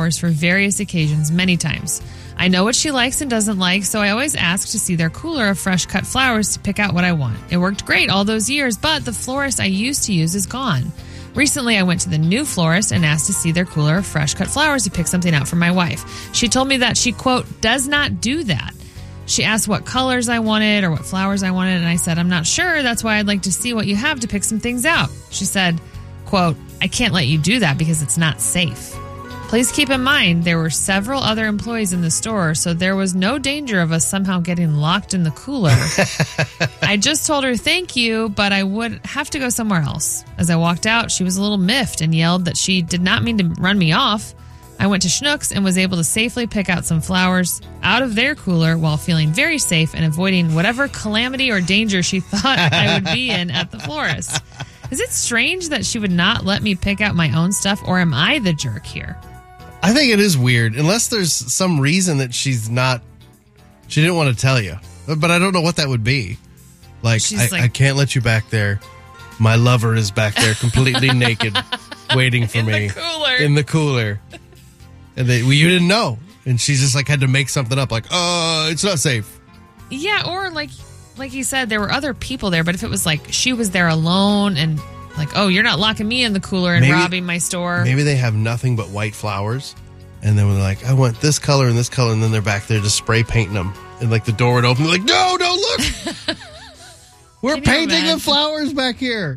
flowers for various occasions many times. I know what she likes and doesn't like, so I always ask to see their cooler of fresh cut flowers to pick out what I want. It worked great all those years, but the florist I used to use is gone. Recently, I went to the new florist and asked to see their cooler of fresh cut flowers to pick something out for my wife. She told me that she, quote, does not do that. She asked what colors I wanted or what flowers I wanted, and I said, I'm not sure. That's why I'd like to see what you have to pick some things out. She said, quote, I can't let you do that because it's not safe. Please keep in mind, there were several other employees in the store, so there was no danger of us somehow getting locked in the cooler. I just told her thank you, but I would have to go somewhere else. As I walked out, she was a little miffed and yelled that she did not mean to run me off. I went to Schnucks and was able to safely pick out some flowers out of their cooler while feeling very safe and avoiding whatever calamity or danger she thought I would be in at the florist. Is it strange that she would not let me pick out my own stuff, or am I the jerk here? I think it is weird, unless there's some reason that she didn't want to tell you. But I don't know what that would be. Like, I can't let you back there. My lover is back there completely naked, waiting for me. In the cooler. And you didn't know. And she just had to make something up like, it's not safe. Yeah, or like you said, there were other people there, but if it was she was there alone and you're not locking me in the cooler and robbing my store. Maybe they have nothing but white flowers. And then we're like, I want this color and this color. And then they're back there just spray painting them. And the door would open. They're like, no, don't look. We're painting the flowers back here.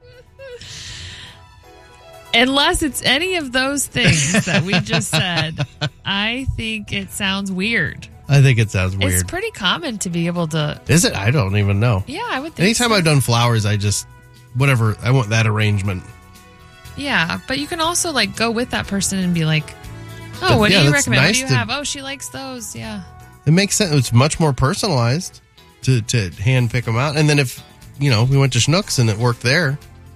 Unless it's any of those things that we just said, I think it sounds weird. I think it sounds weird. It's pretty common to be able to... Is it? I don't even know. Yeah, I would think Anytime I've done flowers, I just... Whatever, I want that arrangement. Yeah, but you can also go with that person and be like, what do you recommend? What do you have? Oh, she likes those, yeah. It makes sense. It's much more personalized to hand pick them out. And then if, we went to Schnucks and it worked there,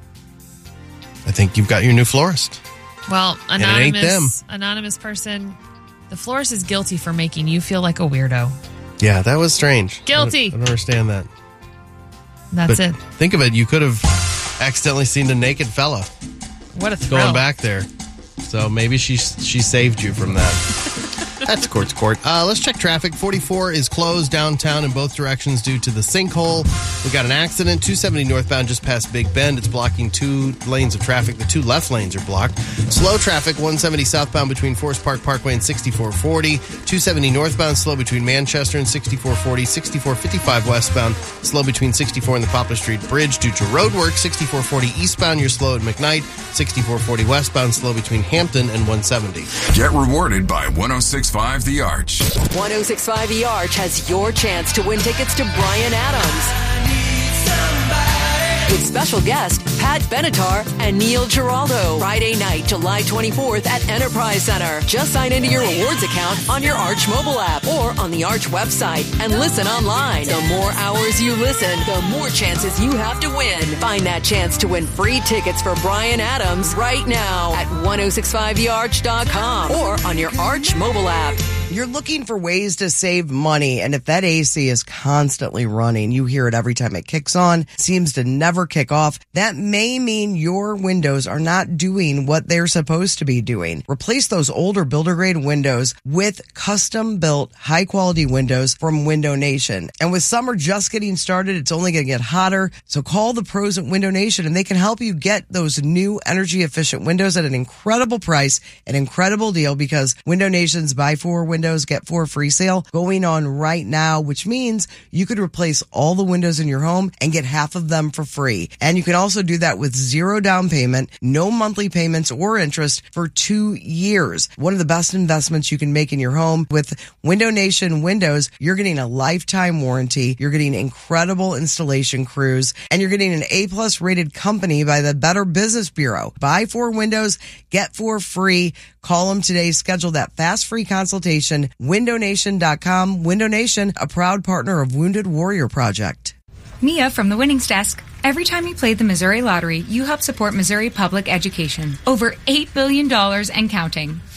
I think you've got your new florist. Well, anonymous person, the florist is guilty for making you feel like a weirdo. Yeah, that was strange. Guilty. I don't understand that. That's it. Think of it. You could have accidentally seen a naked fella. What a thrill. Going back there. So maybe she saved you from that. That's Court's Court. Let's check traffic. 44 is closed downtown in both directions due to the sinkhole. We got an accident. 270 northbound just past Big Bend. It's blocking 2 lanes of traffic. The 2 left lanes are blocked. Slow traffic. 170 southbound between Forest Park Parkway and 6440. 270 northbound slow between Manchester and 6440. 6455 westbound slow between 64 and the Poplar Street Bridge due to road work. 6440 eastbound you're slow at McKnight. 6440 westbound slow between Hampton and 170. Get rewarded by 106.5 The Arch. 106.5 The Arch has your chance to win tickets to Bryan Adams with special guest Pat Benatar and Neil Giraldo. Friday night, July 24th at Enterprise Center. Just sign into your rewards account on your Arch mobile app or on the Arch website and listen online. The more hours you listen, the more chances you have to win. Find that chance to win free tickets for Bryan Adams right now at 1065thearch.com or on your Arch mobile app. You're looking for ways to save money, and if that AC is constantly running, you hear it every time it kicks on, seems to never kick off, that may mean your windows are not doing what they're supposed to be doing. Replace those older builder-grade windows with custom-built, high-quality windows from Window Nation. And with summer just getting started, it's only going to get hotter, so call the pros at Window Nation, and they can help you get those new energy-efficient windows at an incredible price, an incredible deal, because Window Nation's Buy 4 Windows Get 4 free sale going on right now, which means you could replace all the windows in your home and get half of them for free. And you can also do that with 0 down payment, no monthly payments or interest for 2 years. One of the best investments you can make in your home. With Window Nation windows, you're getting a lifetime warranty, you're getting incredible installation crews, and you're getting an A+ rated company by the Better Business Bureau. Buy 4 windows, get 4 free. Call them today. Schedule that fast free consultation. WindowNation.com. Window Nation, a proud partner of Wounded Warrior Project. Mia from the Winnings Desk. Every time you play the Missouri Lottery, you help support Missouri public education. Over $8 billion and counting.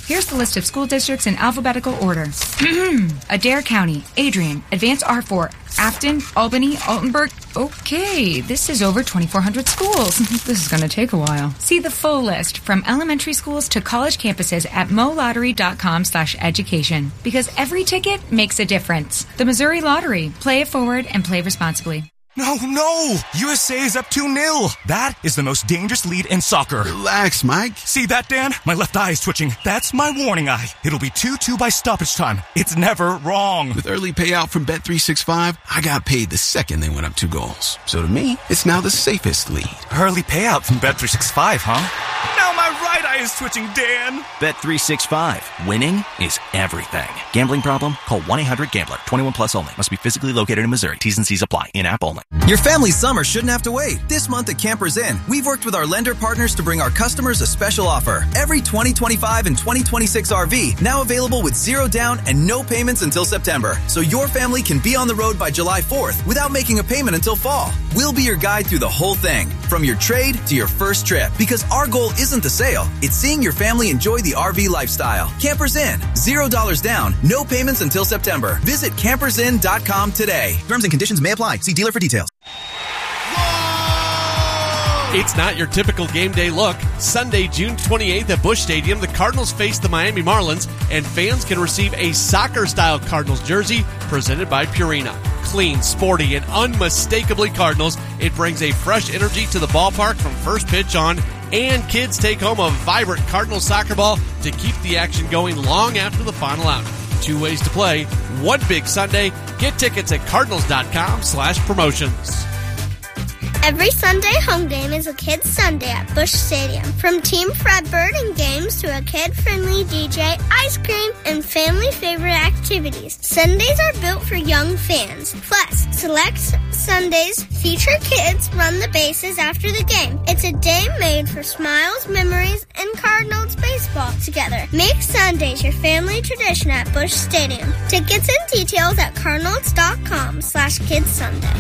Here's the list of school districts in alphabetical order. Adair County, Adrian, Advanced R4, Afton, Albany, Altenburg. Okay, this is over 2,400 schools. This is going to take a while. See the full list from elementary schools to college campuses at molottery.com/education. Because every ticket makes a difference. The Missouri Lottery. Play it forward and play responsibly. No! USA is up 2-0. That is the most dangerous lead in soccer. Relax, Mike. See that, Dan? My left eye is twitching. That's my warning eye. It'll be 2-2 by stoppage time. It's never wrong. With early payout from Bet365, I got paid the second they went up 2 goals. So to me, it's now the safest lead. Early payout from Bet365, huh? Now my right eye is twitching, Dan. Bet365. Winning is everything. Gambling problem? Call 1-800-GAMBLER. 21 plus only. Must be physically located in Missouri. T's and C's apply. In-app only. Your family's summer shouldn't have to wait. This month at Campers Inn, we've worked with our lender partners to bring our customers a special offer. Every 2025 and 2026 RV now available with 0 down and no payments until September. So your family can be on the road by July 4th without making a payment until fall. We'll be your guide through the whole thing, from your trade to your first trip. Because our goal isn't the sale, it's seeing your family enjoy the RV lifestyle. Campers Inn, $0 down, no payments until September. Visit campersinn.com today. Terms and conditions may apply. See dealer for details. It's not your typical game day look. Sunday, June 28th at Busch Stadium, the Cardinals face the Miami Marlins, and fans can receive a soccer-style Cardinals jersey presented by Purina. Clean, sporty, and unmistakably Cardinals, it brings a fresh energy to the ballpark from first pitch on, and kids take home a vibrant Cardinals soccer ball to keep the action going long after the final out. 2 ways to play, one big Sunday. Get tickets at cardinals.com/promotions. Every Sunday home game is a Kids Sunday at Busch Stadium. From Team Fredbird and games to a kid-friendly DJ, ice cream, and family favorite activities. Sundays are built for young fans. Plus, select Sundays feature kids run the bases after the game. It's a day made for smiles, memories, and Cardinals baseball together. Make Sundays your family tradition at Busch Stadium. Tickets and details at cardinals.com/KidsSunday.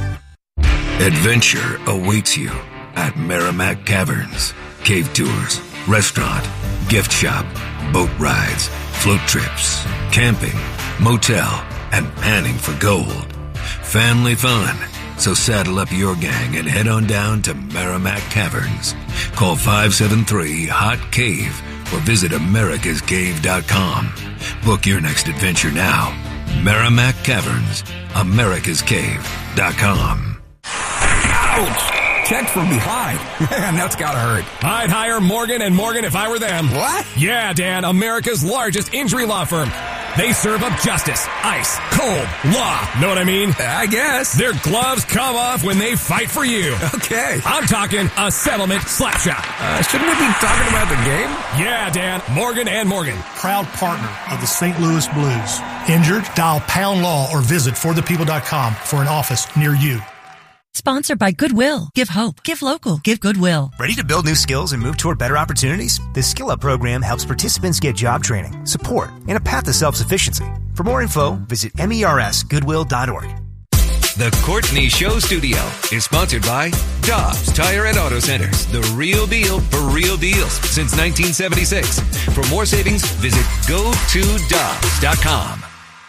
Adventure awaits you at Merrimack Caverns. Cave tours, restaurant, gift shop, boat rides, float trips, camping, motel, and panning for gold. Family fun. So saddle up your gang and head on down to Merrimack Caverns. Call 573-HOT-CAVE or visit americascave.com. Book your next adventure now. Merrimack Caverns, americascave.com. Ouch! Checked from behind. Man, that's gotta hurt. I'd hire Morgan & Morgan if I were them. What? Yeah, Dan, America's largest injury law firm. They serve up justice, ice, cold, law. Know what I mean? I guess. Their gloves come off when they fight for you. Okay. I'm talking a settlement slapshot. Shouldn't we be talking about the game? Yeah, Dan, Morgan & Morgan. Proud partner of the St. Louis Blues. Injured? Dial Pound Law or visit forthepeople.com for an office near you. Sponsored by Goodwill. Give hope. Give local. Give Goodwill. Ready to build new skills and move toward better opportunities? The Skill Up program helps participants get job training, support, and a path to self-sufficiency. For more info, visit mersgoodwill.org. The Courtney Show Studio is sponsored by Dobbs Tire and Auto Centers. The real deal for real deals since 1976. For more savings, visit GoToDobbs.com.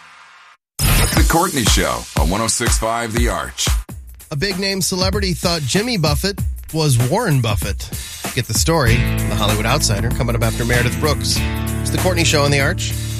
The Courtney Show on 106.5 The Arch. A big-name celebrity thought Jimmy Buffett was Warren Buffett. Get the story, The Hollywood Outsider, coming up after Meredith Brooks. It's The Courtney Show on The Arch.